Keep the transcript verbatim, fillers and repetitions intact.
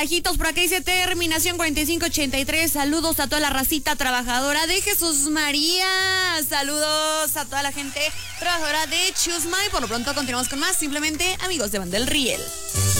Ajitos, por acá dice terminación cuarenta y cinco ochenta y tres. Saludos a toda la racita trabajadora de Jesús María. Saludos a toda la gente trabajadora de Chusma. Y por lo pronto continuamos con más. Simplemente amigos de Banda El Riel.